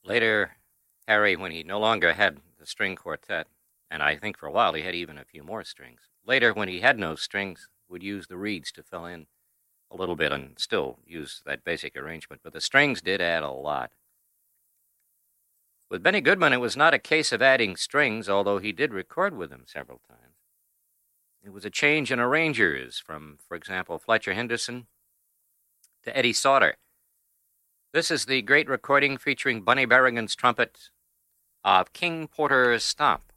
Later, Harry, when he no longer had the string quartet, and I think for a while he had even a few more strings, later, when he had no strings, would use the reeds to fill in a little bit and still use that basic arrangement, but the strings did add a lot. With Benny Goodman, it was not a case of adding strings, although he did record with them several times. It was a change in arrangers from, for example, Fletcher Henderson to Eddie Sauter. This is the great recording featuring Bunny Berrigan's trumpet of King Porter's Stomp.